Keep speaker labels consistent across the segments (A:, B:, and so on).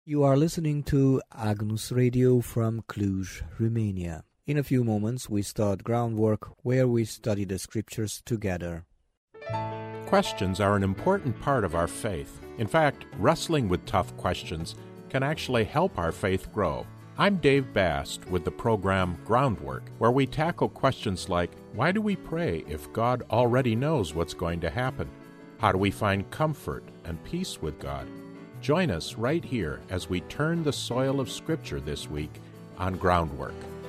A: You are listening to Agnus Radio from Cluj, Romania. In a few moments, we start groundwork where we study the scriptures together.
B: Questions are an important part of our faith. In fact, wrestling with tough questions can actually help our faith grow. I'm Dave Bast with the program Groundwork, where we tackle questions like, why do we pray if God already knows what's going to happen? How do we find comfort and peace with God? Join us right here as we turn the soil of Scripture this week on Groundwork.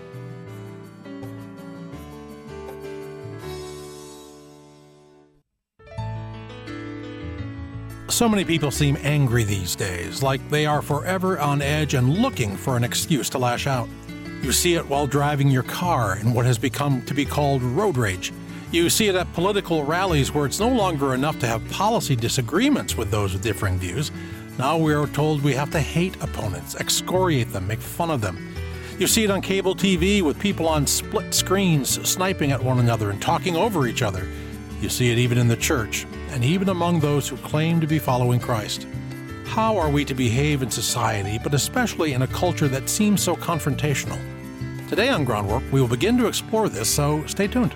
C: So many people seem angry these days, like they are forever on edge and looking for an excuse to lash out. You see it while driving your car in what has become to be called road rage. You see it at political rallies where it's no longer enough to have policy disagreements with those with differing views. Now we are told we have to hate opponents, excoriate them, make fun of them. You see it on cable TV with people on split screens sniping at one another and talking over each other. You see it even in the church, and even among those who claim to be following Christ. How are we to behave in society, but especially in a culture that seems so confrontational? Today on Groundwork, we will begin to explore this, so stay tuned.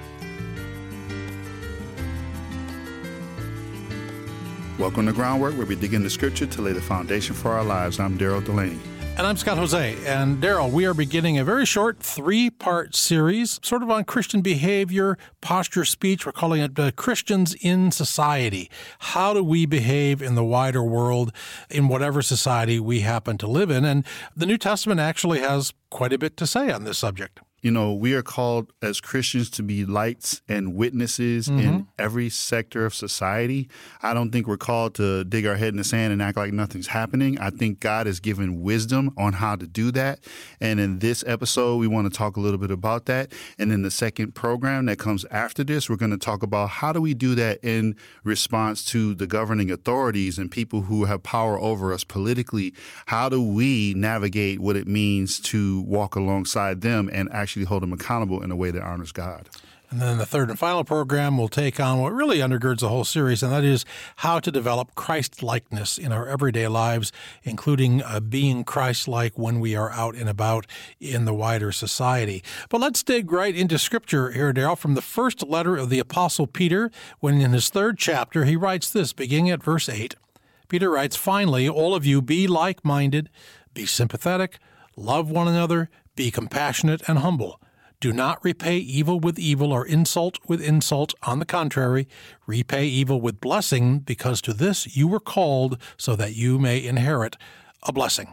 D: Welcome to Groundwork, where we dig into Scripture to lay the foundation for our lives. I'm Daryl Delaney.
C: And I'm Scott Jose. And Daryl, we are beginning a very short 3-part series, sort of on Christian behavior, posture, speech. We're calling it Christians in Society. How do we behave in the wider world, in whatever society we happen to live in? And the New Testament actually has quite a bit to say on this subject.
D: You know, we are called as Christians to be lights and witnesses in every sector of society. I don't think we're called to dig our head in the sand and act like nothing's happening. I think God has given wisdom on how to do that. And in this episode, we want to talk a little bit about that. And in the second program that comes after this, we're going to talk about how do we do that in response to the governing authorities and people who have power over us politically. How do we navigate what it means to walk alongside them and actually hold them accountable in a way that honors God?
C: And then the third and final program will take on what really undergirds the whole series, and that is how to develop Christ-likeness in our everyday lives, including being Christ-like when we are out and about in the wider society. But let's dig right into Scripture here, Daryl, from the first letter of the Apostle Peter, when in his 3rd chapter he writes this, beginning at verse 8. Peter writes, "Finally, all of you be like-minded, be sympathetic, love one another, be compassionate and humble. Do not repay evil with evil or insult with insult. On the contrary, repay evil with blessing, because to this you were called, so that you may inherit a blessing."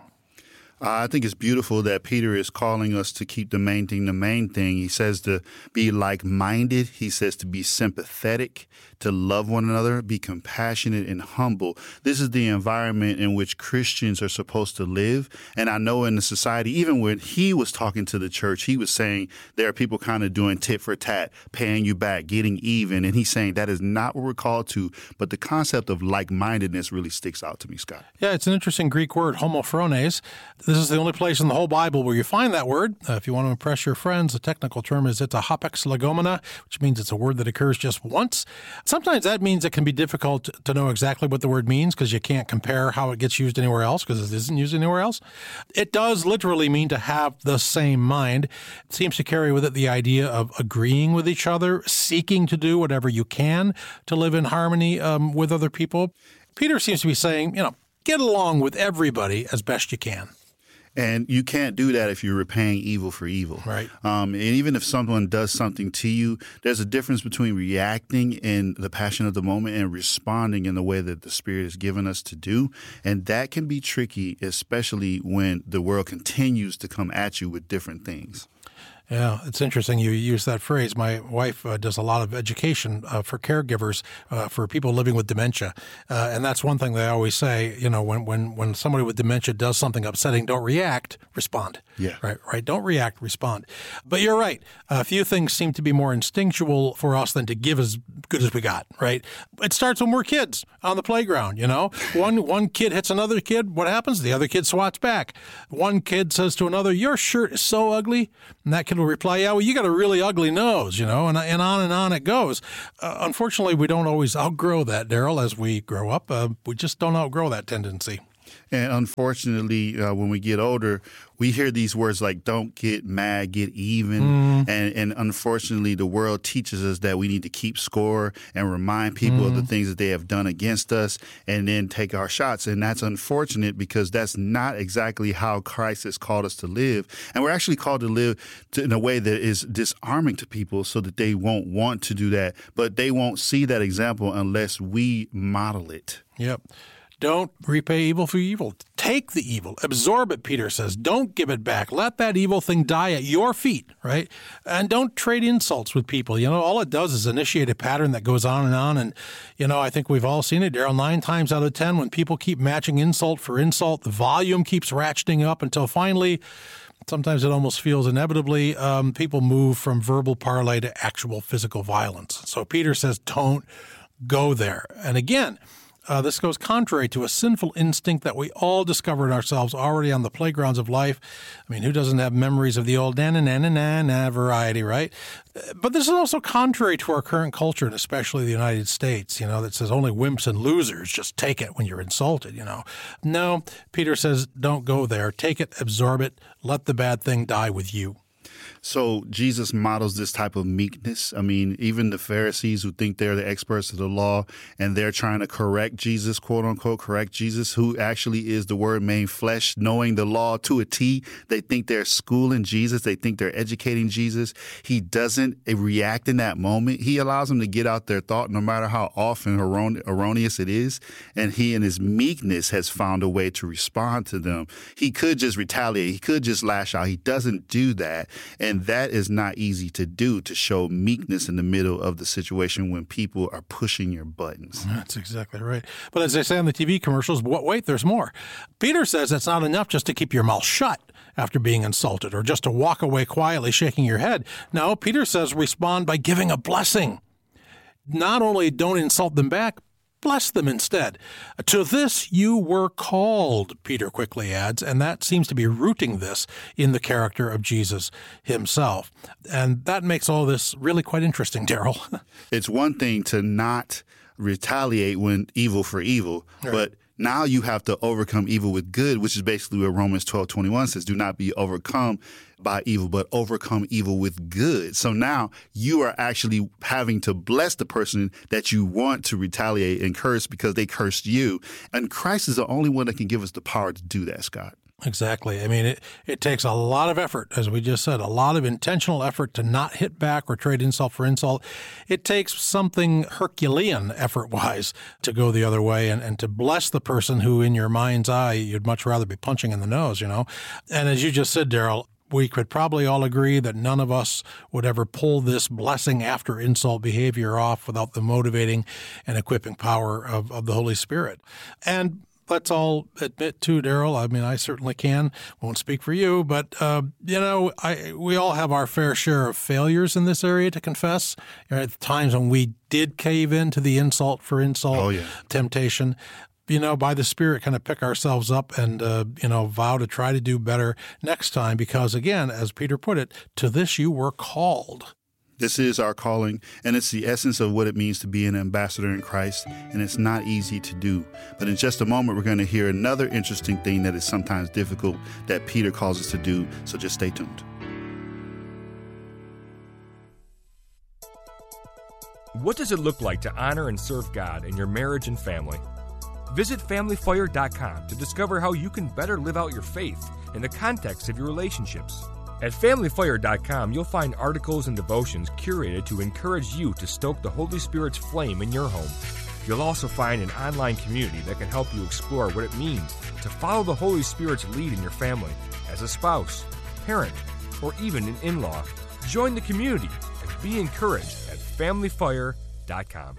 D: I think it's beautiful that Peter is calling us to keep the main thing the main thing. He says to be like-minded. He says to be sympathetic, to love one another, be compassionate and humble. This is the environment in which Christians are supposed to live. And I know in the society, even when he was talking to the church, he was saying there are people kind of doing tit for tat, paying you back, getting even. And he's saying that is not what we're called to. But the concept of like-mindedness really sticks out to me, Scott.
C: Yeah, it's an interesting Greek word, homophrones. This is the only place in the whole Bible where you find that word. If you want to impress your friends, the technical term is it's a hapax legomena, which means it's a word that occurs just once. Sometimes that means it can be difficult to know exactly what the word means because you can't compare how it gets used anywhere else because it isn't used anywhere else. It does literally mean to have the same mind. It seems to carry with it the idea of agreeing with each other, seeking to do whatever you can to live in harmony with other people. Peter seems to be saying, get along with everybody as best you can.
D: And you can't do that if you're repaying evil for evil.
C: Right.
D: And even if someone does something to you, there's a difference between reacting in the passion of the moment and responding in the way that the Spirit has given us to do. And that can be tricky, especially when the world continues to come at you with different things.
C: Yeah, it's interesting you use that phrase. My wife does a lot of education for caregivers for people living with dementia. And that's one thing they always say, when somebody with dementia does something upsetting, don't react, respond.
D: Yeah.
C: Right. Don't react, respond. But you're right. A few things seem to be more instinctual for us than to give as good as we got, right? It starts when we're kids on the playground, One kid hits another kid. What happens? The other kid swats back. One kid says to another, "Your shirt is so ugly." And that kid will reply, "Yeah, well, you got a really ugly nose," and on it goes. Unfortunately, we don't always outgrow that, Daryl, as we grow up. We just don't outgrow that tendency.
D: And unfortunately, when we get older, we hear these words like "don't get mad, get even," and unfortunately, the world teaches us that we need to keep score and remind people of the things that they have done against us, and then take our shots. And that's unfortunate because that's not exactly how Christ has called us to live. And we're actually called to live in a way that is disarming to people, so that they won't want to do that, but they won't see that example unless we model it.
C: Yep. Don't repay evil for evil. Take the evil. Absorb it, Peter says. Don't give it back. Let that evil thing die at your feet, right? And don't trade insults with people. You know, all it does is initiate a pattern that goes on. And, you know, I think we've all seen it, Daryl. 9 times out of 10, when people keep matching insult for insult, the volume keeps ratcheting up until finally, sometimes it almost feels inevitably, people move from verbal parley to actual physical violence. So Peter says, don't go there. And again, this goes contrary to a sinful instinct that we all discover in ourselves already on the playgrounds of life. I mean, who doesn't have memories of the old na-na-na-na-na variety, right? But this is also contrary to our current culture, and especially the United States, you know, that says only wimps and losers just take it when you're insulted, you know. No, Peter says, don't go there. Take it, absorb it, let the bad thing die with you.
D: So Jesus models this type of meekness. I mean, even the Pharisees who think they're the experts of the law and they're trying to correct Jesus, quote unquote, correct Jesus, who actually is the Word made flesh, knowing the law to a T. They think they're schooling Jesus. They think they're educating Jesus. He doesn't react in that moment. He allows them to get out their thought, no matter how often erroneous it is. And he, in his meekness, has found a way to respond to them. He could just retaliate. He could just lash out. He doesn't do that. And that is not easy to do, to show meekness in the middle of the situation when people are pushing your buttons.
C: That's exactly right. But as they say on the TV commercials, wait, there's more. Peter says it's not enough just to keep your mouth shut after being insulted or just to walk away quietly shaking your head. No, Peter says respond by giving a blessing. Not only don't insult them back, bless them instead. To this you were called, Peter quickly adds, and that seems to be rooting this in the character of Jesus himself. And that makes all this really quite interesting, Daryl.
D: It's one thing to not retaliate when evil for evil, right, but now you have to overcome evil with good, which is basically what Romans 12:21 says, do not be overcome by evil, but overcome evil with good. So now you are actually having to bless the person that you want to retaliate and curse because they cursed you. And Christ is the only one that can give us the power to do that, Scott.
C: Exactly. I mean, it takes a lot of effort, as we just said, a lot of intentional effort to not hit back or trade insult for insult. It takes something Herculean effort-wise to go the other way and to bless the person who, in your mind's eye, you'd much rather be punching in the nose, you know. And as you just said, Daryl, we could probably all agree that none of us would ever pull this blessing after insult behavior off without the motivating and equipping power of the Holy Spirit. And let's all admit too, Daryl, I mean, I certainly can, won't speak for you, but, you know, we all have our fair share of failures in this area to confess. At the times when we did cave into the insult for insult temptation, you know, by the Spirit kind of pick ourselves up and, you know, vow to try to do better next time because, again, as Peter put it, to this you were called.
D: This is our calling, and it's the essence of what it means to be an ambassador in Christ, and it's not easy to do. But in just a moment, we're going to hear another interesting thing that is sometimes difficult that Peter calls us to do, so just stay tuned.
E: What does it look like to honor and serve God in your marriage and family? Visit FamilyFire.com to discover how you can better live out your faith in the context of your relationships. At FamilyFire.com, you'll find articles and devotions curated to encourage you to stoke the Holy Spirit's flame in your home. You'll also find an online community that can help you explore what it means to follow the Holy Spirit's lead in your family as a spouse, parent, or even an in-law. Join the community and be encouraged at FamilyFire.com.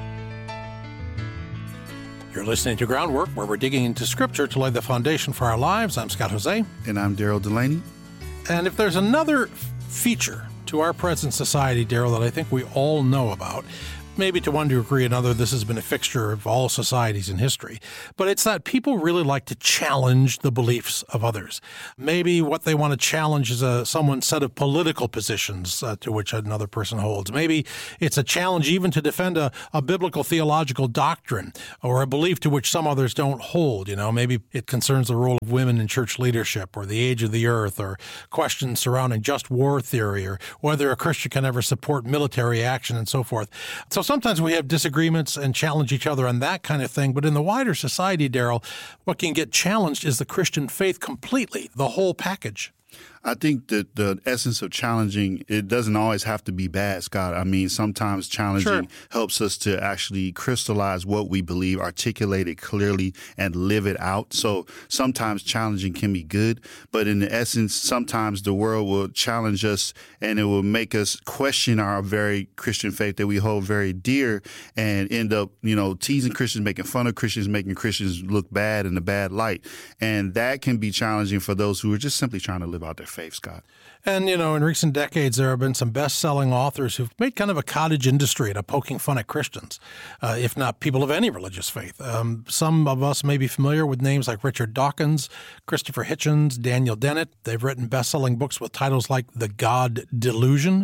C: You're listening to Groundwork, where we're digging into Scripture to lay the foundation for our lives. I'm Scott Jose.
D: And I'm Daryl Delaney.
C: And if there's another feature to our present society, Daryl, that I think we all know about, maybe to one degree or another, this has been a fixture of all societies in history. But it's that people really like to challenge the beliefs of others. Maybe what they want to challenge is someone's set of political positions to which another person holds. Maybe it's a challenge even to defend a biblical theological doctrine or a belief to which some others don't hold. Maybe it concerns the role of women in church leadership or the age of the earth or questions surrounding just war theory or whether a Christian can ever support military action and so forth. So sometimes we have disagreements and challenge each other on that kind of thing. But in the wider society, Daryl, what can get challenged is the Christian faith completely, the whole package.
D: I think that the essence of challenging, it doesn't always have to be bad, Scott. I mean, sometimes challenging helps us to actually crystallize what we believe, articulate it clearly, and live it out. So sometimes challenging can be good, but in the essence, sometimes the world will challenge us and it will make us question our very Christian faith that we hold very dear and end up, teasing Christians, making fun of Christians, making Christians look bad in a bad light. And that can be challenging for those who are just simply trying to live out their faith, Scott.
C: And, in recent decades, there have been some best-selling authors who've made kind of a cottage industry out of poking fun at Christians, if not people of any religious faith. Some of us may be familiar with names like Richard Dawkins, Christopher Hitchens, Daniel Dennett. They've written best-selling books with titles like The God Delusion,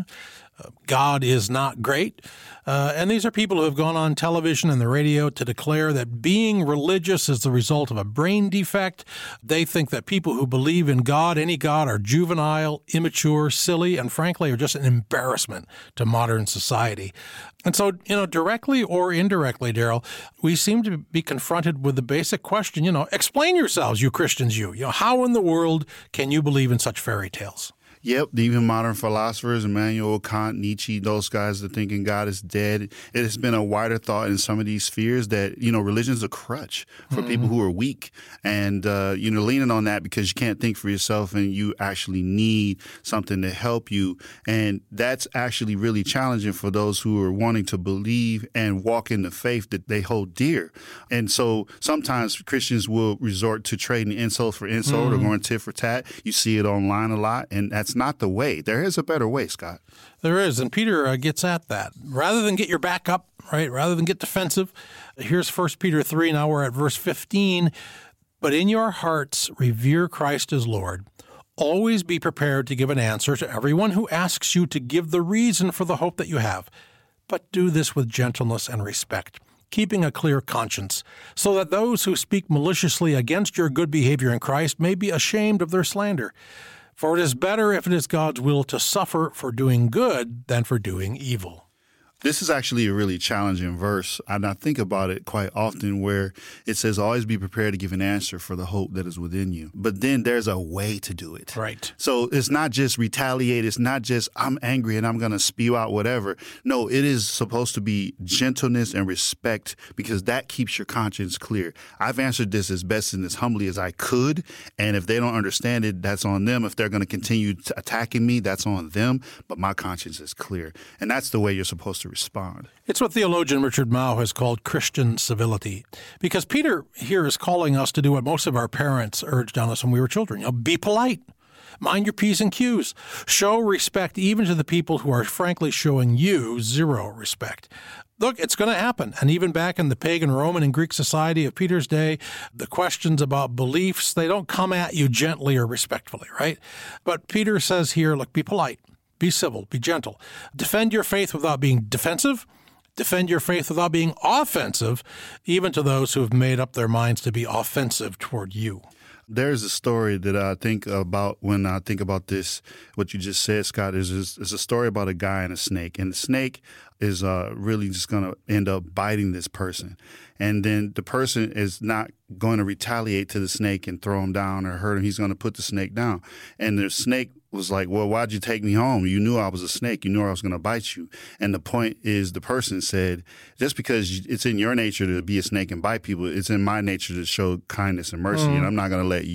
C: God is Not Great. And these are people who have gone on television and the radio to declare that being religious is the result of a brain defect. They think that people who believe in God, any God, are juvenile, immature, silly, and frankly are just an embarrassment to modern society. And so, directly or indirectly, Daryl, we seem to be confronted with the basic question, explain yourselves, you Christians, how in the world can you believe in such fairy tales?
D: Yep, even modern philosophers, Immanuel Kant, Nietzsche, those guys are thinking God is dead. It has been a wider thought in some of these spheres that, religion is a crutch for people who are weak. And, leaning on that because you can't think for yourself and you actually need something to help you. And that's actually really challenging for those who are wanting to believe and walk in the faith that they hold dear. And so sometimes Christians will resort to trading insult for insult or going tit for tat. You see it online a lot, and that's not the way. There is a better way, Scott.
C: There is, and Peter gets at that. Rather than get your back up, right, rather than get defensive, here's 1 Peter 3, now we're at verse 15. But in your hearts revere Christ as Lord. Always be prepared to give an answer to everyone who asks you to give the reason for the hope that you have. But do this with gentleness and respect, keeping a clear conscience, so that those who speak maliciously against your good behavior in Christ may be ashamed of their slander. For it is better, if it is God's will, to suffer for doing good than for doing evil.
D: This is actually a really challenging verse, and I think about it quite often where it says, always be prepared to give an answer for the hope that is within you. But then there's a way to do it.
C: Right.
D: So it's not just retaliate. It's not just I'm angry and I'm going to spew out whatever. No, it is supposed to be gentleness and respect because that keeps your conscience clear. I've answered this as best and as humbly as I could, and if they don't understand it, that's on them. If they're going to continue attacking me, that's on them. But my conscience is clear, and that's the way you're supposed to respond.
C: It's what theologian Richard Mouw has called Christian civility, because Peter here is calling us to do what most of our parents urged on us when we were children. Be polite. Mind your P's and Q's. Show respect even to the people who are frankly showing you zero respect. Look, it's going to happen. And even back in the pagan Roman and Greek society of Peter's day, the questions about beliefs, they don't come at you gently or respectfully, right? But Peter says here, look, be polite. Be civil, be gentle. Defend your faith without being defensive. Defend your faith without being offensive, even to those who have made up their minds to be offensive toward you.
D: There's a story that I think about when I think about this, what you just said, Scott, is a story about a guy and a snake. And the snake is really just going to end up biting this person. And then the person is not going to retaliate to the snake and throw him down or hurt him. He's going to put the snake down. And the snake was like, well, why'd you take me home? You knew I was a snake. You knew I was going to bite you. And the point is the person said, just because it's in your nature to be a snake and bite people, it's in my nature to show kindness and mercy. And I'm not going to let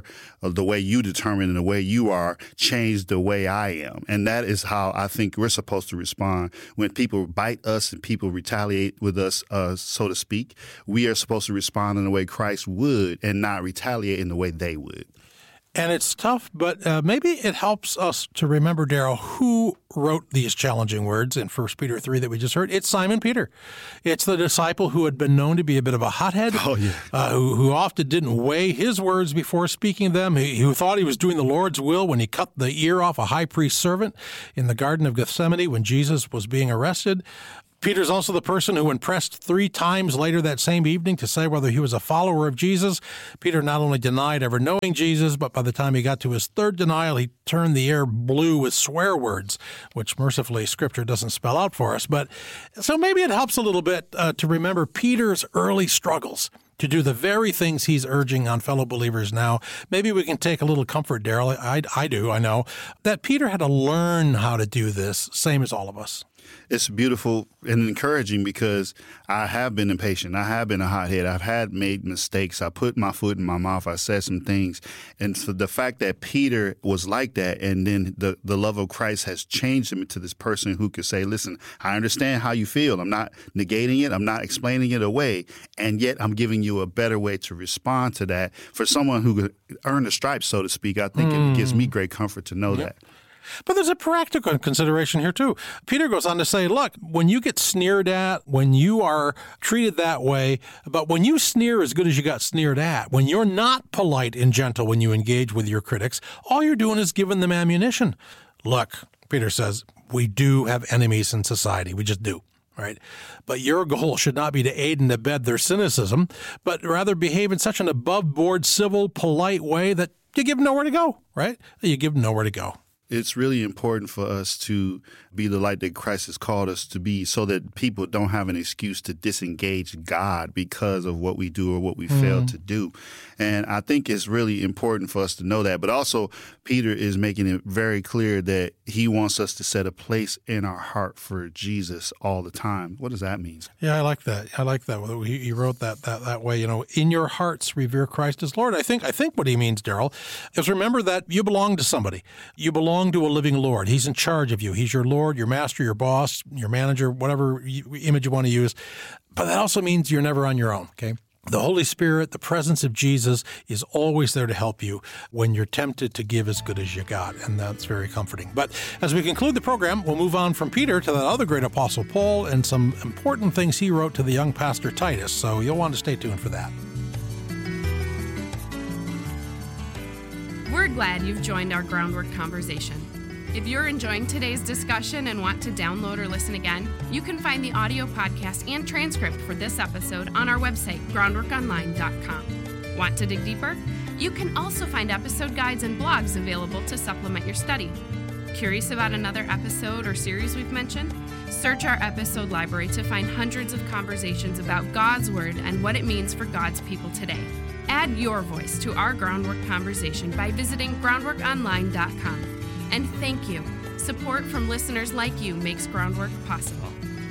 D: the way you determine and the way you are change the way I am. And that is how I think we're supposed to respond. When people bite us and people retaliate with us, so to speak, we are supposed to respond in the way Christ would and not retaliate in the way they would.
C: And it's tough, but maybe it helps us to remember, Daryl, who wrote these challenging words in 1 Peter 3 that we just heard. It's Simon Peter. It's the disciple who had been known to be a bit of a hothead, who often didn't weigh his words before speaking them, who thought he was doing the Lord's will when he cut the ear off a high priest's servant in the Garden of Gethsemane when Jesus was being arrested. Peter's also the person who, when pressed 3 times later that same evening to say whether he was a follower of Jesus, Peter not only denied ever knowing Jesus, but by the time he got to his 3rd denial, he turned the air blue with swear words, which mercifully Scripture doesn't spell out for us. But so maybe it helps a little bit to remember Peter's early struggles to do the very things he's urging on fellow believers now. Maybe we can take a little comfort, Daryl, I know, that Peter had to learn how to do this, same as all of us.
D: It's beautiful and encouraging because I have been impatient. I have been a hothead. I've made mistakes. I put my foot in my mouth. I said some things. And so the fact that Peter was like that, and then the love of Christ has changed him into this person who could say, listen, I understand how you feel. I'm not negating it. I'm not explaining it away. And yet I'm giving you a better way to respond to that. For someone who could earn the stripes, so to speak, I think it gives me great comfort to know that.
C: But there's a practical consideration here, too. Peter goes on to say, look, when you get sneered at, when you are treated that way, but when you sneer as good as you got sneered at, when you're not polite and gentle when you engage with your critics, all you're doing is giving them ammunition. Look, Peter says, we do have enemies in society. We just do. Right? But your goal should not be to aid and abet their cynicism, but rather behave in such an above-board, civil, polite way that you give them nowhere to go, right? You give them nowhere to go.
D: It's really important for us to be the light that Christ has called us to be so that people don't have an excuse to disengage God because of what we do or what we fail to do. And I think it's really important for us to know that. But also, Peter is making it very clear that he wants us to set a place in our heart for Jesus all the time. What does that mean?
C: Yeah, I like that. He wrote that way. You know, in your hearts, revere Christ as Lord. I think what he means, Daryl, is remember that you belong to somebody. You belong to a living Lord. He's in charge of you. He's your Lord, your master, your boss, your manager, whatever image you want to use. But that also means you're never on your own, okay? The Holy Spirit, the presence of Jesus is always there to help you when you're tempted to give as good as you got, and that's very comforting. But as we conclude the program, we'll move on from Peter to that other great apostle, Paul, and some important things he wrote to the young pastor Titus, so you'll want to stay tuned for that.
F: We're glad you've joined our Groundwork conversation. If you're enjoying today's discussion and want to download or listen again, you can find the audio podcast and transcript for this episode on our website, groundworkonline.com. Want to dig deeper? You can also find episode guides and blogs available to supplement your study. Curious about another episode or series we've mentioned? Search our episode library to find hundreds of conversations about God's Word and what it means for God's people today. Add your voice to our Groundwork conversation by visiting groundworkonline.com. And thank you. Support from listeners like you makes Groundwork possible.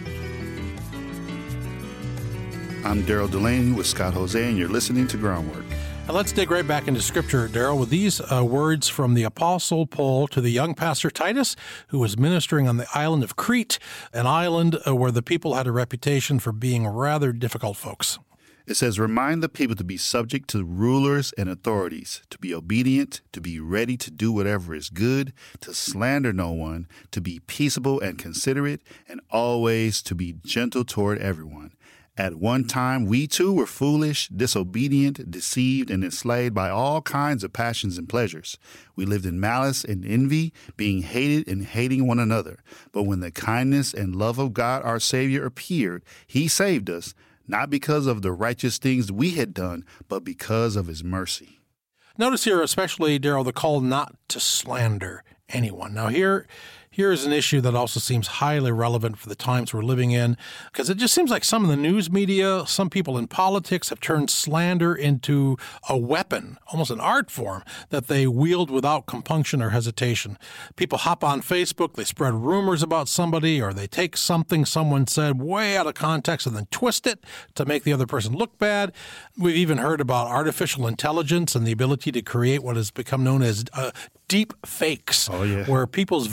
D: I'm Daryl Delaney with Scott Jose, and you're listening to Groundwork.
C: And let's dig right back into Scripture, Daryl, with these words from the Apostle Paul to the young pastor Titus, who was ministering on the island of Crete, an island where the people had a reputation for being rather difficult folks.
D: It says, remind the people to be subject to rulers and authorities, to be obedient, to be ready to do whatever is good, to slander no one, to be peaceable and considerate, and always to be gentle toward everyone. At one time, we too were foolish, disobedient, deceived, and enslaved by all kinds of passions and pleasures. We lived in malice and envy, being hated and hating one another. But when the kindness and love of God our Savior appeared, he saved us, not because of the righteous things we had done, but because of his mercy.
C: Notice here, especially, Daryl, the call not to slander anyone. Now, here is an issue that also seems highly relevant for the times we're living in, because it just seems like some of the news media, some people in politics have turned slander into a weapon, almost an art form, that they wield without compunction or hesitation. People hop on Facebook, they spread rumors about somebody, or they take something someone said way out of context and then twist it to make the other person look bad. We've even heard about artificial intelligence and the ability to create what has become known as deep fakes, where people's voices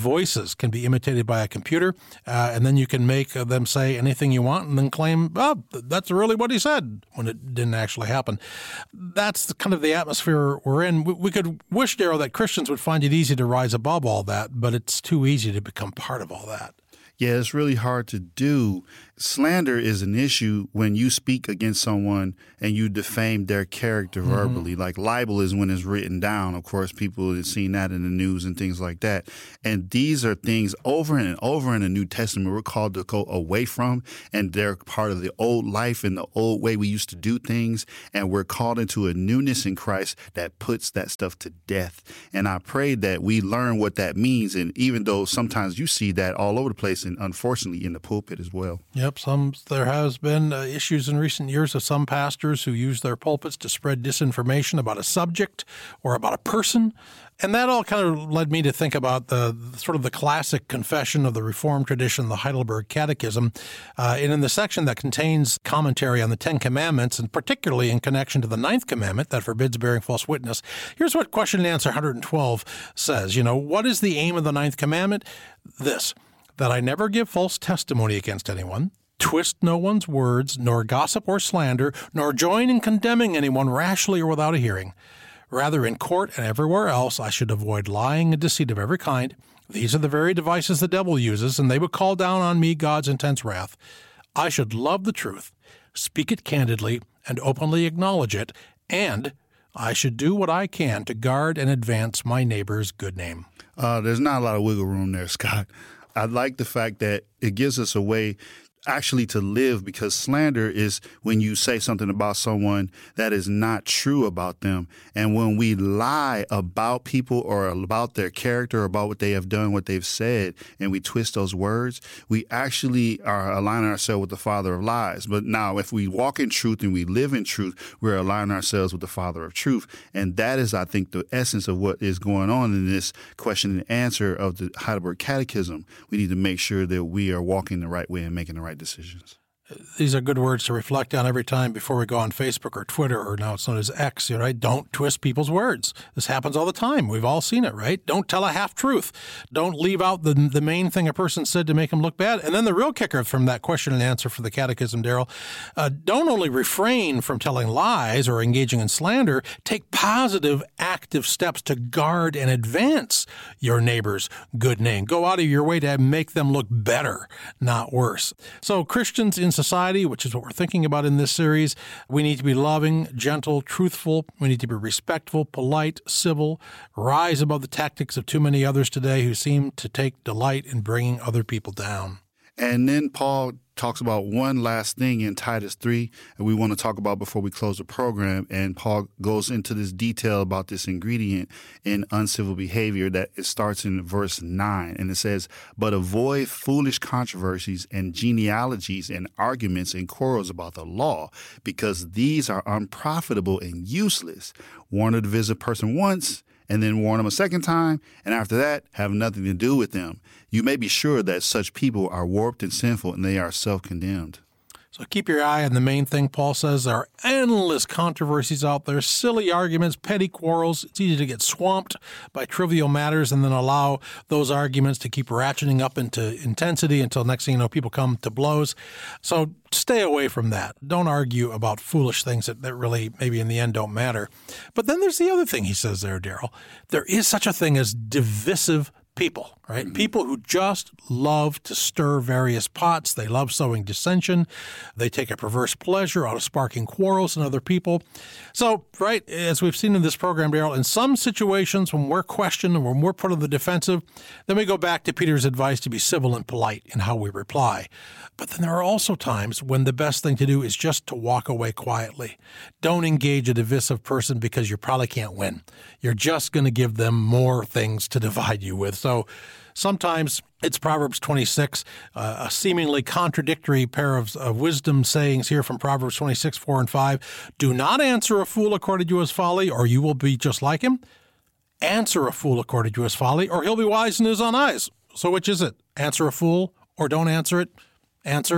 C: voices can be imitated by a computer, and then you can make them say anything you want and then claim, oh, that's really what he said, when it didn't actually happen. That's kind of the atmosphere we're in. We could wish, Daryl, that Christians would find it easy to rise above all that, but it's too easy to become part of all that.
D: Yeah, it's really hard to do. Slander is an issue when you speak against someone and you defame their character verbally. Like libel is when it's written down. Of course, people have seen that in the news and things like that. And these are things over and over in the New Testament we're called to go away from, and they're part of the old life and the old way we used to do things. And we're called into a newness in Christ that puts that stuff to death. And I pray that we learn what that means. And even though sometimes you see that all over the place, and unfortunately in the pulpit as well.
C: Yep, there has been issues in recent years of some pastors who use their pulpits to spread disinformation about a subject or about a person. And that all kind of led me to think about the sort of the classic confession of the Reformed tradition, the Heidelberg Catechism. And in the section that contains commentary on the Ten Commandments, and particularly in connection to the Ninth Commandment that forbids bearing false witness, here's what question and answer 112 says. What is the aim of the Ninth Commandment? This, that I never give false testimony against anyone, twist no one's words, nor gossip or slander, nor join in condemning anyone rashly or without a hearing. Rather, in court and everywhere else, I should avoid lying and deceit of every kind. These are the very devices the devil uses, and they would call down on me God's intense wrath. I should love the truth, speak it candidly, and openly acknowledge it, and I should do what I can to guard and advance my neighbor's good name.
D: There's not a lot of wiggle room there, Scott. I like the fact that it gives us a way actually to live, because slander is when you say something about someone that is not true about them. And when we lie about people or about their character, or about what they have done, what they've said, and we twist those words, we actually are aligning ourselves with the father of lies. But now if we walk in truth and we live in truth, we're aligning ourselves with the father of truth. And that is, I think, the essence of what is going on in this question and answer of the Heidelberg Catechism. We need to make sure that we are walking the right way and making the right decisions.
C: These are good words to reflect on every time before we go on Facebook or Twitter, or now it's known as X, right? Don't twist people's words. This happens all the time. We've all seen it, right? Don't tell a half-truth. Don't leave out the main thing a person said to make them look bad. And then the real kicker from that question and answer for the Catechism, Daryl, don't only refrain from telling lies or engaging in slander, take positive, active steps to guard and advance your neighbor's good name. Go out of your way to make them look better, not worse. So Christians in society, which is what we're thinking about in this series, we need to be loving, gentle, truthful. We need to be respectful, polite, civil, rise above the tactics of too many others today who seem to take delight in bringing other people down.
D: And then Paul talks about one last thing in Titus 3, and we want to talk about before we close the program. And Paul goes into this detail about this ingredient in uncivil behavior that it starts in verse 9. And it says, but avoid foolish controversies and genealogies and arguments and quarrels about the law, because these are unprofitable and useless. Warn a divisive person once, and then warn them a second time, and after that, have nothing to do with them. You may be sure that such people are warped and sinful, and they are self-condemned.
C: So keep your eye on the main thing. Paul says there are endless controversies out there, silly arguments, petty quarrels. It's easy to get swamped by trivial matters and then allow those arguments to keep ratcheting up into intensity until next thing you know, people come to blows. So stay away from that. Don't argue about foolish things that really maybe in the end don't matter. But then there's the other thing he says there, Daryl. There is such a thing as divisive people, right? Mm-hmm. People who just love to stir various pots. They love sowing dissension. They take a perverse pleasure out of sparking quarrels in other people. So, right, as we've seen in this program, Daryl, in some situations when we're questioned and when we're put on the defensive, then we go back to Peter's advice to be civil and polite in how we reply. But then there are also times when the best thing to do is just to walk away quietly. Don't engage a divisive person because you probably can't win. You're just going to give them more things to divide you with. So sometimes it's Proverbs 26, a seemingly contradictory pair of wisdom sayings here from Proverbs 26, 4 and 5. Do not answer a fool according to his folly, or you will be just like him. Answer a fool according to his folly, or he'll be wise in his own eyes. So which is it? Answer a fool or don't answer it? Answer,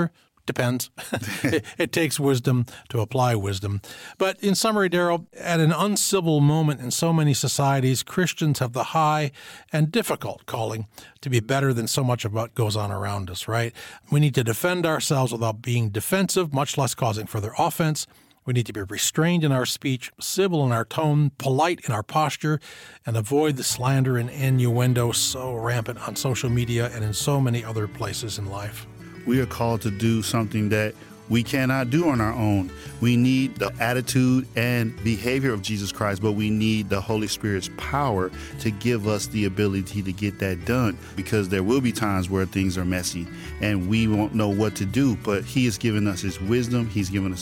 C: Depends. It takes wisdom to apply wisdom. But in summary, Daryl, at an uncivil moment in so many societies, Christians have the high and difficult calling to be better than so much of what goes on around us, right? We need to defend ourselves without being defensive, much less causing further offense. We need to be restrained in our speech, civil in our tone, polite in our posture, and avoid the slander and innuendo so rampant on social media and in so many other places in life.
D: We are called to do something that we cannot do on our own. We need the attitude and behavior of Jesus Christ, but we need the Holy Spirit's power to give us the ability to get that done, because there will be times where things are messy and we won't know what to do, but He has given us His wisdom. He's given us